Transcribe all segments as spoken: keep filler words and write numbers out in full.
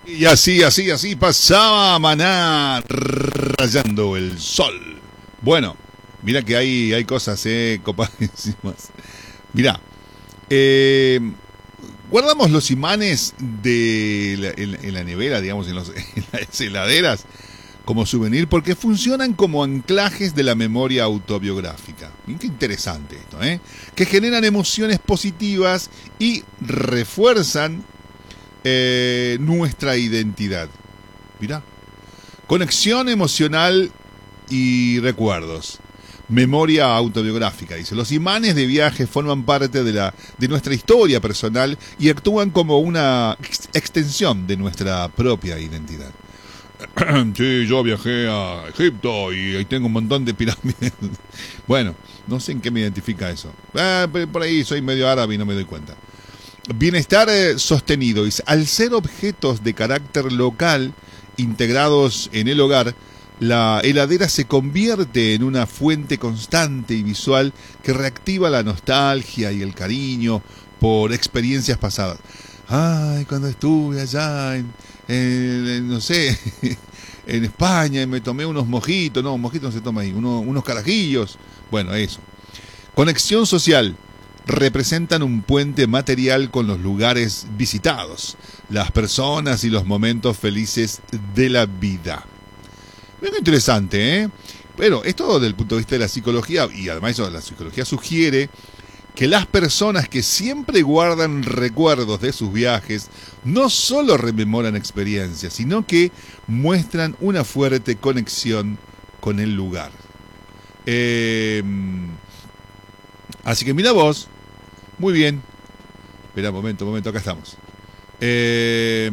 Y así, así, así pasaba Maná rayando el sol. Bueno, mira que hay, hay cosas, eh, copadísimas. Mira, eh, guardamos los imanes de la, en, en la nevera, digamos, en, los, en las heladeras, como souvenir, porque funcionan como anclajes de la memoria autobiográfica. Y qué interesante esto, ¿eh? Que generan emociones positivas y refuerzan eh, nuestra identidad. Mirá. Conexión emocional y recuerdos. Memoria autobiográfica, dice. Los imanes de viaje forman parte de, la, de nuestra historia personal y actúan como una ex- extensión de nuestra propia identidad. Sí, yo viajé a Egipto y ahí tengo un montón de pirámides. Bueno, no sé en qué me identifica eso. Ah, por ahí soy medio árabe y no me doy cuenta. Bienestar eh, sostenido. Dice, al ser objetos de carácter local integrados en el hogar, la heladera se convierte en una fuente constante y visual que reactiva la nostalgia y el cariño por experiencias pasadas. Ay, cuando estuve allá en, en, en no sé, en España y me tomé unos mojitos, no, mojitos no se toma ahí, uno, unos carajillos. Bueno, eso. Conexión social. Representan un puente material con los lugares visitados, las personas y los momentos felices de la vida. Muy interesante, ¿eh? Pero esto desde el punto de vista de la psicología, y además eso, la psicología sugiere que las personas que siempre guardan recuerdos de sus viajes no solo rememoran experiencias, sino que muestran una fuerte conexión con el lugar. Eh, así que mira vos, muy bien. Espera un momento, un momento, acá estamos. Eh,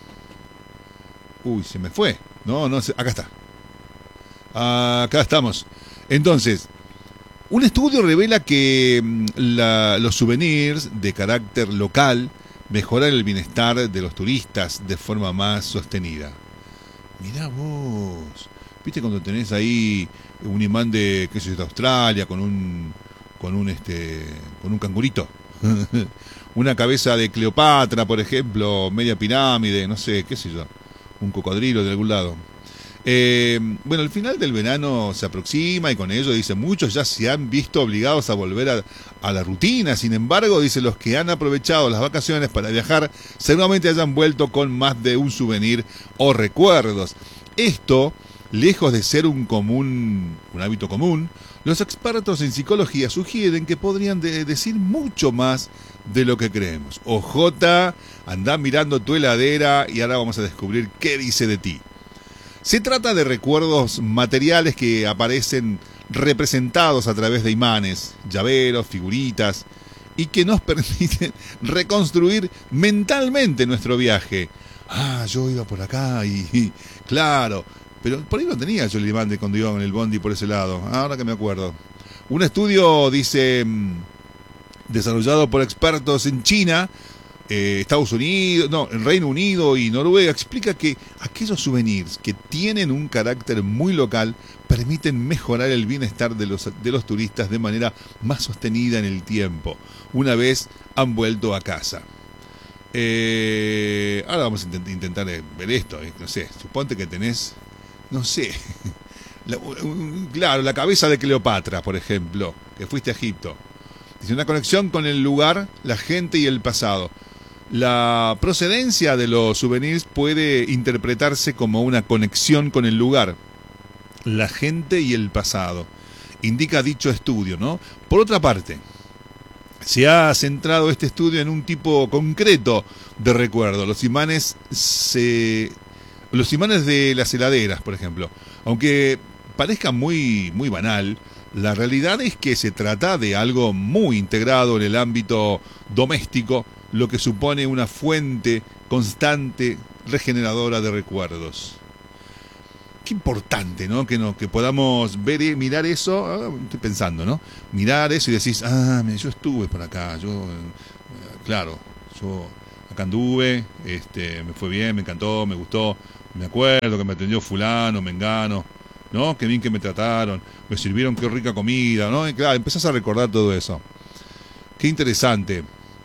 uy, se me fue. No, no, acá está. Acá estamos. Entonces, un estudio revela que la, los souvenirs de carácter local mejoran el bienestar de los turistas de forma más sostenida. Mirá vos. ¿Viste cuando tenés ahí un imán de, qué sé yo, de Australia con un con un este con un cangurito? Una cabeza de Cleopatra, por ejemplo, media pirámide, no sé, qué sé yo, un cocodrilo de algún lado. Eh, bueno, el final del verano se aproxima y con ello, dice, muchos ya se han visto obligados a volver a, a la rutina. Sin embargo, dice, los que han aprovechado las vacaciones para viajar seguramente hayan vuelto con más de un souvenir o recuerdos. Esto, lejos de ser un común, un hábito común, los expertos en psicología sugieren que podrían de decir mucho más de lo que creemos. Ojota, andá mirando tu heladera y ahora vamos a descubrir qué dice de ti. Se trata de recuerdos materiales que aparecen representados a través de imanes, llaveros, figuritas, y que nos permiten reconstruir mentalmente nuestro viaje. Ah, yo iba por acá y, y claro, pero por ahí no tenía yo el imán de cuando iba en el bondi por ese lado, ahora que me acuerdo. Un estudio, dice, desarrollado por expertos en China, Eh, Estados Unidos, no, el Reino Unido y Noruega, explica que aquellos souvenirs que tienen un carácter muy local permiten mejorar el bienestar de los, de los turistas de manera más sostenida en el tiempo, una vez han vuelto a casa. Eh, ahora vamos a intent- intentar ver esto, eh, no sé, suponte que tenés, no sé, la, un, claro, la cabeza de Cleopatra, por ejemplo, que fuiste a Egipto. Dice, una conexión con el lugar, la gente y el pasado. La procedencia de los souvenirs puede interpretarse como una conexión con el lugar, la gente y el pasado, indica dicho estudio, ¿no? Por otra parte, se ha centrado este estudio en un tipo concreto de recuerdo, los imanes se, los imanes de las heladeras, por ejemplo. Aunque parezca muy, muy banal, la realidad es que se trata de algo muy integrado en el ámbito doméstico, lo que supone una fuente constante regeneradora de recuerdos. Qué importante, ¿no? Que, no, que podamos ver, mirar eso, ah, estoy pensando, ¿no? Mirar eso y decís, ah, yo estuve por acá, yo, eh, claro, yo acá anduve, este, me fue bien, me encantó, me gustó, me acuerdo que me atendió fulano, mengano, ¿no? Qué bien que me trataron, me sirvieron qué rica comida, ¿no? Y claro, empezás a recordar todo eso. Qué interesante.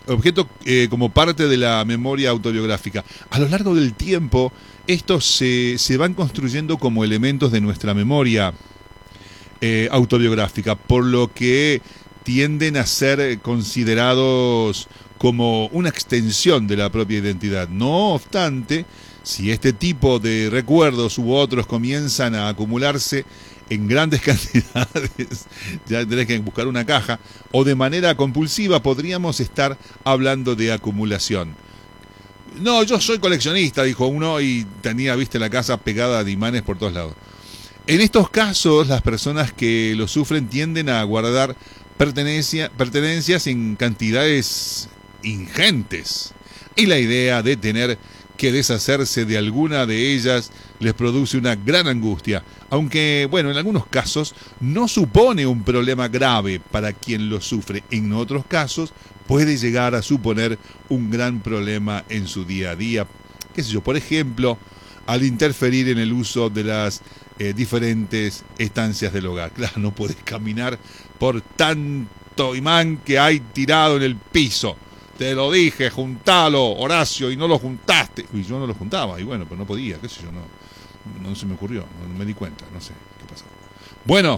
objeto eh, como parte de la memoria autobiográfica. A lo largo del tiempo, estos se, se van construyendo como elementos de nuestra memoria eh, autobiográfica, por lo que tienden a ser considerados como una extensión de la propia identidad. No obstante, si este tipo de recuerdos u otros comienzan a acumularse en grandes cantidades, ya tenés que buscar una caja, o de manera compulsiva, podríamos estar hablando de acumulación. No, yo soy coleccionista, dijo uno, y tenía, viste, la casa pegada de imanes por todos lados. En estos casos, las personas que lo sufren tienden a guardar pertenencia, pertenencias en cantidades ingentes, y la idea de tener que deshacerse de alguna de ellas les produce una gran angustia, aunque, bueno, en algunos casos no supone un problema grave para quien lo sufre. En otros casos puede llegar a suponer un gran problema en su día a día, qué sé yo, por ejemplo, al interferir en el uso de las eh, diferentes estancias del hogar. Claro, no puedes caminar por tanto imán que hay tirado en el piso. Te lo dije, juntalo, Horacio, y no lo juntaste. Y yo no lo juntaba, y bueno, pero no podía, qué sé yo, no, no se me ocurrió, no me di cuenta, no sé qué pasó. Bueno,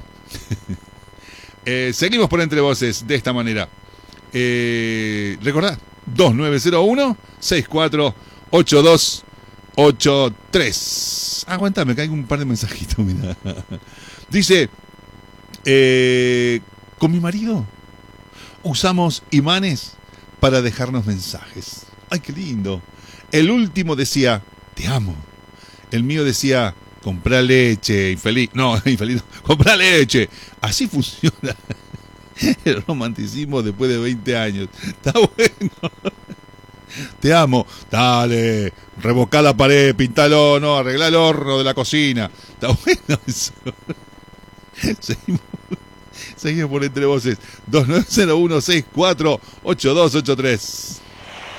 eh, seguimos por Entre Voces de esta manera. Eh, recordad, dos nueve cero uno, seis cuatro ocho dos ocho tres. Aguanta, me caigo un par de mensajitos, mira. Dice, eh, con mi marido usamos imanes para dejarnos mensajes. ¡Ay, qué lindo! El último decía, te amo. El mío decía, comprá leche, infeliz. No, infeliz, no. Comprá leche. Así funciona el romanticismo después de veinte años. Está bueno. Te amo. Dale, revocá la pared, pintalo, no, arreglá el horno de la cocina. Está bueno eso. Seguimos. Seguimos por Entre Voces. dos nueve cero uno, seis cuatro ocho dos ocho tres.